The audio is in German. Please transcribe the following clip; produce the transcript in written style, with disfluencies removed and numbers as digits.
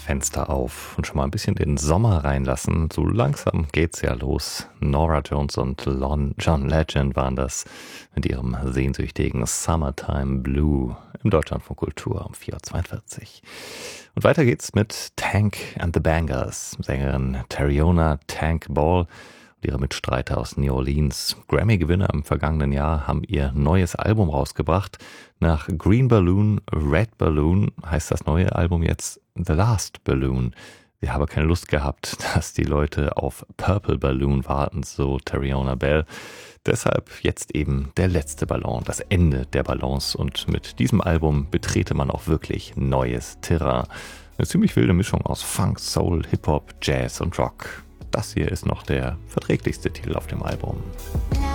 Fenster auf und schon mal ein bisschen den Sommer reinlassen. So langsam geht's ja los. Norah Jones und John Legend waren das mit ihrem sehnsüchtigen Summertime Blue im Deutschlandfunk Kultur um 4.42 Uhr. Und weiter geht's mit Tank and the Bangers. Sängerin Tariona Tank Ball und ihre Mitstreiter aus New Orleans, Grammy-Gewinner im vergangenen Jahr, haben ihr neues Album rausgebracht. Nach Green Balloon, Red Balloon heißt das neue Album jetzt The Last Balloon. Sie habe keine Lust gehabt, dass die Leute auf Purple Balloon warten, so Tariona Bell. Deshalb jetzt eben der letzte Ballon, das Ende der Ballons. Und mit diesem Album betrete man auch wirklich neues Terrain. Eine ziemlich wilde Mischung aus Funk, Soul, Hip-Hop, Jazz und Rock. Das hier ist noch der verträglichste Titel auf dem Album.